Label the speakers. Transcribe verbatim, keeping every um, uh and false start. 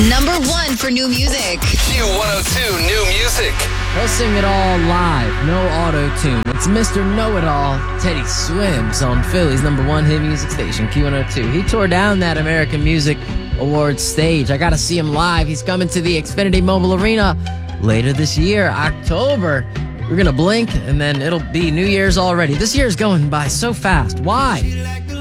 Speaker 1: Number one for new music.
Speaker 2: Q one oh two New Music.
Speaker 3: He'll sing it all live, no auto-tune. It's Mister Know-It-All, Teddy Swims, on Philly's number one hit music station, Q one oh two. He tore down that American Music Awards stage. I gotta see him live. He's coming to the Xfinity Mobile Arena later this year, October. We're gonna blink, and then it'll be New Year's already. This year's going by so fast. Why?